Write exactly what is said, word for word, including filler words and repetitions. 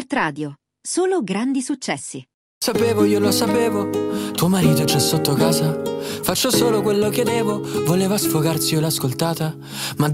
Start Radio. Solo grandi successi. Sapevo, io lo sapevo, tuo marito c'è sotto casa. Faccio solo quello che devo, voleva sfogarsi, io l'ho ascoltata. Ma